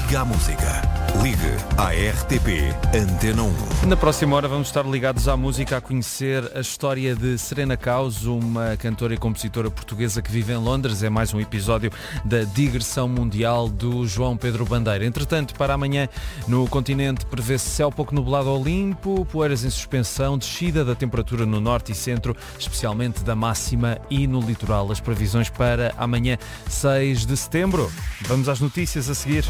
Liga à música. Ligue à RTP Antena 1. Na próxima hora vamos estar ligados à música, a conhecer a história de Serena Caus, uma cantora e compositora portuguesa que vive em Londres. É mais um episódio da digressão mundial do João Pedro Bandeira. Entretanto, para amanhã no continente prevê-se céu pouco nublado ao limpo, poeiras em suspensão, descida da temperatura no norte e centro, especialmente da máxima e no litoral. As previsões para amanhã 6 de setembro. Vamos às notícias a seguir.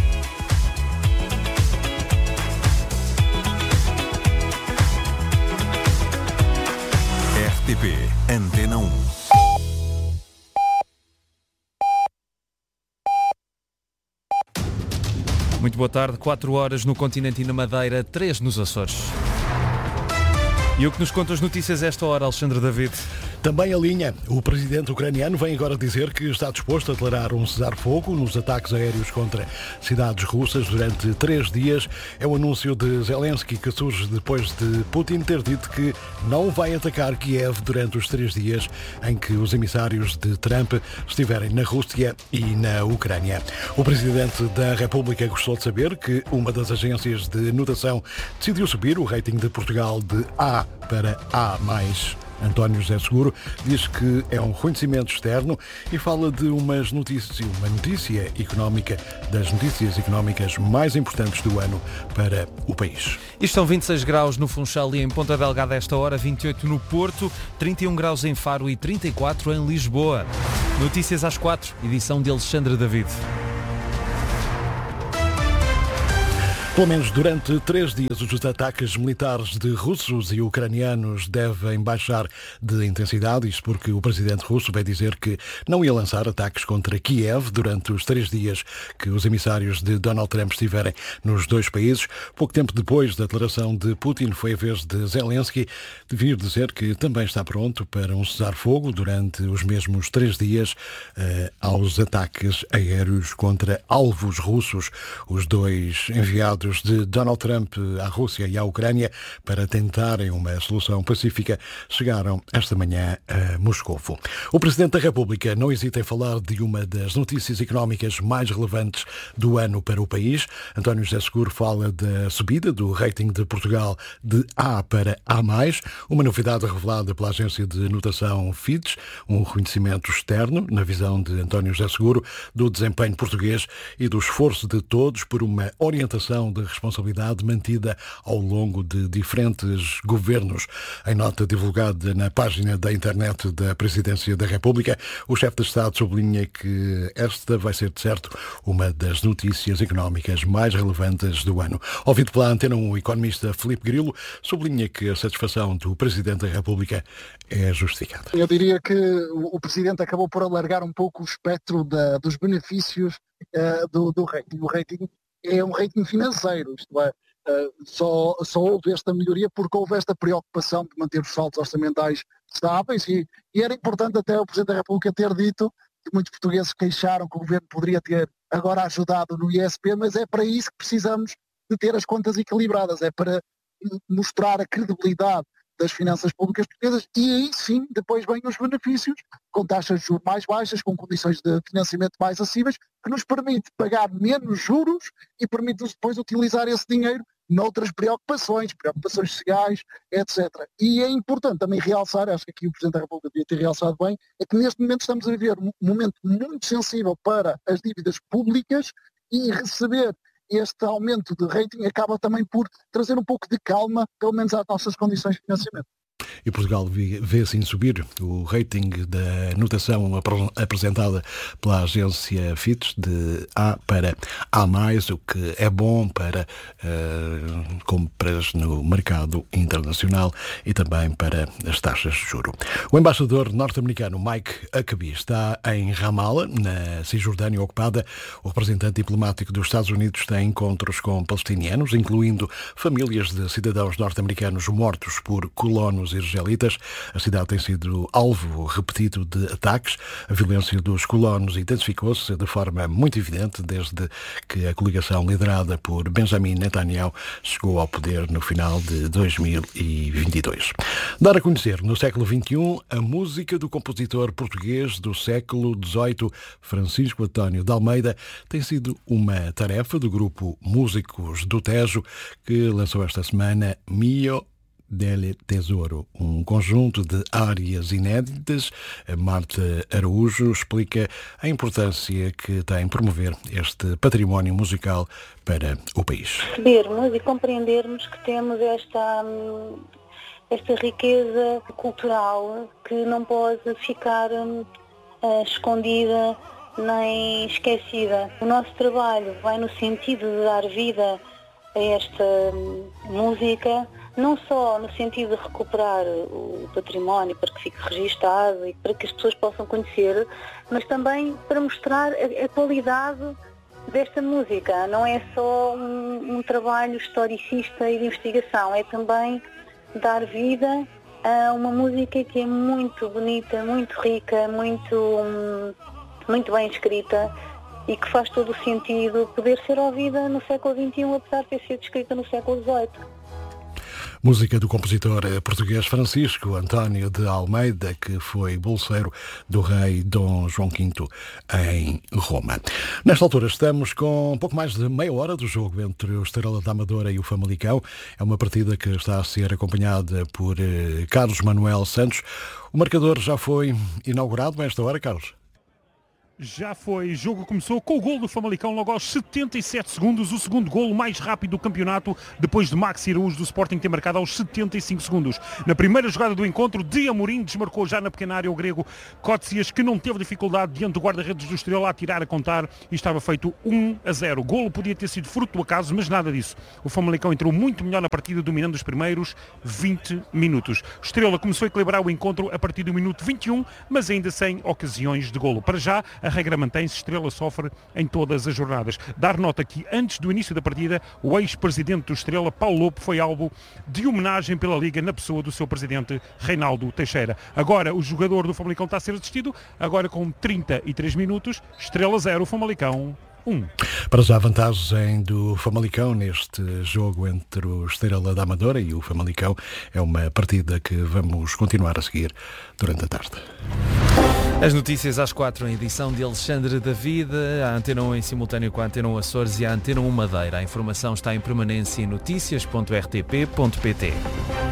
RTP Antena 1. Muito boa tarde, 4 horas no continente e na Madeira, 3 nos Açores. E o que nos conta as notícias a esta hora, Alexandre David? Também a linha. O presidente ucraniano vem agora dizer que está disposto a declarar um cessar-fogo nos ataques aéreos contra cidades russas durante 3 dias. É o anúncio de Zelensky que surge depois de Putin ter dito que não vai atacar Kiev durante os 3 dias em que os emissários de Trump estiverem na Rússia e na Ucrânia. O presidente da República gostou de saber que uma das agências de notação decidiu subir o rating de Portugal de A para A+. António José Seguro diz que é um reconhecimento externo e fala de uma notícia económica, das notícias económicas mais importantes do ano para o país. E estão 26 graus no Funchal e em Ponta Delgada esta hora, 28 no Porto, 31 graus em Faro e 34 em Lisboa. Notícias às 4, edição de Alexandre David. Pelo menos durante 3 dias, os ataques militares de russos e ucranianos devem baixar de intensidade. Isto porque o presidente russo vai dizer que não ia lançar ataques contra Kiev durante os 3 dias que os emissários de Donald Trump estiverem nos dois países. Pouco tempo depois da declaração de Putin, foi a vez de Zelensky de vir dizer que também está pronto para um cessar-fogo durante os mesmos 3 dias aos ataques aéreos contra alvos russos. Os dois enviados de Donald Trump à Rússia e à Ucrânia para tentarem uma solução pacífica chegaram esta manhã a Moscovo. O Presidente da República não hesita em falar de uma das notícias económicas mais relevantes do ano para o país. António José Seguro fala da subida do rating de Portugal de A para A+, uma novidade revelada pela agência de notação Fitch, um reconhecimento externo, na visão de António José Seguro, do desempenho português e do esforço de todos por uma orientação de responsabilidade mantida ao longo de diferentes governos. Em nota divulgada na página da internet da Presidência da República, o chefe de Estado sublinha que esta vai ser, de certo, uma das notícias económicas mais relevantes do ano. Ouvido pela Antena 1, o economista Filipe Grilo sublinha que a satisfação do Presidente da República é justificada. Eu diria que o Presidente acabou por alargar um pouco o espectro dos benefícios do rating. O rating é um rating financeiro, isto é, só houve esta melhoria porque houve esta preocupação de manter os saldos orçamentais estáveis e era importante até o Presidente da República ter dito que muitos portugueses queixaram que o Governo poderia ter agora ajudado no ISP, mas é para isso que precisamos de ter as contas equilibradas, é para mostrar a credibilidade das finanças públicas portuguesas e aí sim depois vêm os benefícios com taxas de juros mais baixas, com condições de financiamento mais acessíveis, que nos permite pagar menos juros e permite-nos depois utilizar esse dinheiro noutras preocupações sociais, etc. E é importante também realçar, acho que aqui o Presidente da República devia ter realçado bem, é que neste momento estamos a viver um momento muito sensível para as dívidas públicas e receber este aumento de rating acaba também por trazer um pouco de calma, pelo menos às nossas condições de financiamento. E Portugal vê assim subir o rating da notação apresentada pela agência Fitch de A para A+, o que é bom para compras no mercado internacional e também para as taxas de juros. O embaixador norte-americano Mike Huckabee está em Ramallah, na Cisjordânia ocupada. O representante diplomático dos Estados Unidos tem encontros com palestinianos, incluindo famílias de cidadãos norte-americanos mortos por colonos israelitas israelitas. A cidade tem sido alvo repetido de ataques. A violência dos colonos intensificou-se de forma muito evidente desde que a coligação liderada por Benjamin Netanyahu chegou ao poder no final de 2022. Dar a conhecer no século XXI a música do compositor português do século XVIII, Francisco António de Almeida, tem sido uma tarefa do grupo Músicos do Tejo, que lançou esta semana Mio del Tesouro, um conjunto de áreas inéditas. A Marta Araújo explica a importância que tem promover este património musical para o país. Percebermos e compreendermos que temos esta riqueza cultural que não pode ficar escondida nem esquecida. O nosso trabalho vai no sentido de dar vida a esta música, não só no sentido de recuperar o património para que fique registado e para que as pessoas possam conhecer, mas também para mostrar a qualidade desta música. Não é só um trabalho historicista e de investigação, é também dar vida a uma música que é muito bonita, muito rica, muito bem escrita e que faz todo o sentido poder ser ouvida no século XXI, apesar de ter sido escrita no século XVIII. Música do compositor português Francisco António de Almeida, que foi bolseiro do rei Dom João V em Roma. Nesta altura estamos com um pouco mais de meia hora do jogo entre o Estrela da Amadora e o Famalicão. É uma partida que está a ser acompanhada por Carlos Manuel Santos. O marcador já foi inaugurado a esta hora, Carlos? Já foi. O jogo começou com o gol do Famalicão logo aos 77 segundos, o segundo golo mais rápido do campeonato, depois de Maxi Araújo do Sporting ter marcado aos 75 segundos. Na primeira jogada do encontro, Di Amorim desmarcou já na pequena área o grego Kótsias, que não teve dificuldade diante do guarda-redes do Estrela a tirar a contar e estava feito 1-0. O golo podia ter sido fruto do acaso, mas nada disso. O Famalicão entrou muito melhor na partida, dominando os primeiros 20 minutos. O Estrela começou a equilibrar o encontro a partir do minuto 21, mas ainda sem ocasiões de golo. Para já, a regra mantém-se, Estrela sofre em todas as jornadas. Dar nota que antes do início da partida, o ex-presidente do Estrela, Paulo Lopo, foi alvo de homenagem pela Liga na pessoa do seu presidente, Reinaldo Teixeira. Agora o jogador do Famalicão está a ser assistido, agora com 33 minutos, Estrela 0, Famalicão 1. Para já a vantagem do Famalicão neste jogo entre o Estrela da Amadora e o Famalicão é uma partida que vamos continuar a seguir durante a tarde. As notícias às 4 em edição de Alexandre David, a Antena 1 em simultâneo com a Antena 1 Açores e a Antena 1 Madeira. A informação está em permanência em noticias.rtp.pt.